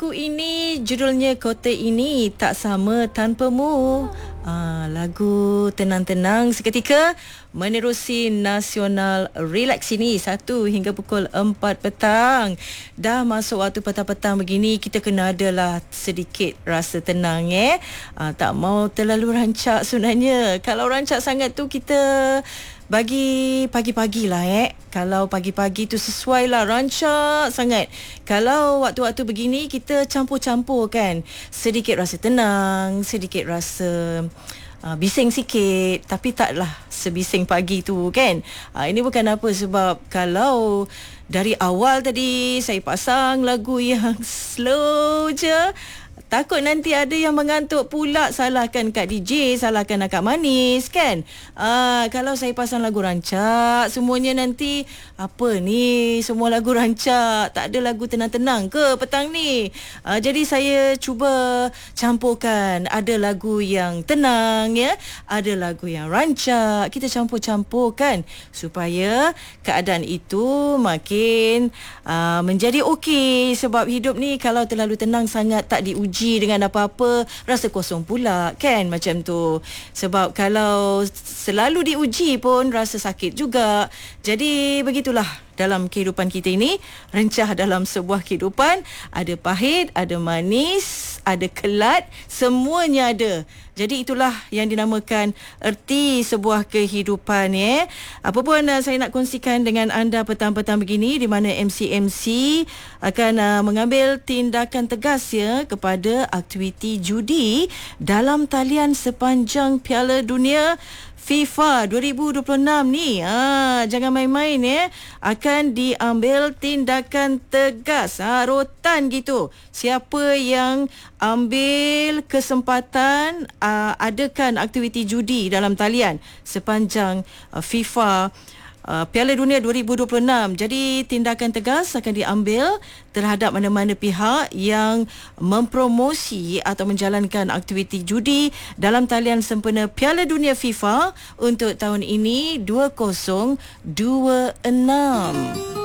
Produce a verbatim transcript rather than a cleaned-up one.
Lagu ini judulnya Kota Ini Tak Sama Tanpamu. Ah, lagu tenang-tenang seketika menerusi Nasional Relax ini satu hingga pukul empat petang. Dah masuk waktu petang-petang begini, kita kena adalah sedikit rasa tenang eh. Ah, tak mau terlalu rancak sebenarnya. Kalau rancak sangat tu kita bagi pagi-pagi lah eh. Kalau pagi-pagi tu sesuai lah, rancak sangat. Kalau waktu-waktu begini kita campur-campur kan. Sedikit rasa tenang, sedikit rasa uh, bising sikit. Tapi taklah sebising pagi tu kan. Uh, ini bukan apa, sebab kalau dari awal tadi saya pasang lagu yang slow je, takut nanti ada yang mengantuk pula, salahkan Kak D J, salahkan Akak Manis kan. Ah, kalau saya pasang lagu rancak, semuanya nanti apa ni, semua lagu rancak, tak ada lagu tenang-tenang ke petang ni. Ah, jadi saya cuba campurkan, ada lagu yang tenang ya, ada lagu yang rancak, kita campur-campurkan supaya keadaan itu makin ah, menjadi okey. Sebab hidup ni kalau terlalu tenang sangat, tak diuji dengan apa-apa, rasa kosong pula kan, macam tu. Sebab kalau selalu diuji pun rasa sakit juga. Jadi begitulah dalam kehidupan kita ini, rencah dalam sebuah kehidupan, ada pahit, ada manis, ada kelat, semuanya ada. Jadi itulah yang dinamakan erti sebuah kehidupan ya. Apa pun uh, saya nak kongsikan dengan anda petang-petang begini, di mana M C M C akan uh, mengambil tindakan tegas ya kepada aktiviti judi dalam talian sepanjang Piala Dunia FIFA dua ribu dua puluh enam ni. Ah, jangan main-main ya. Akan diambil tindakan tegas. Ah, rotan gitu. Siapa yang ambil kesempatan ah, adakan aktiviti judi dalam talian sepanjang ah, FIFA Uh, Piala Dunia dua ribu dua puluh enam. Jadi tindakan tegas akan diambil terhadap mana-mana pihak yang mempromosi atau menjalankan aktiviti judi dalam talian sempena Piala Dunia FIFA untuk tahun ini dua ribu dua puluh enam.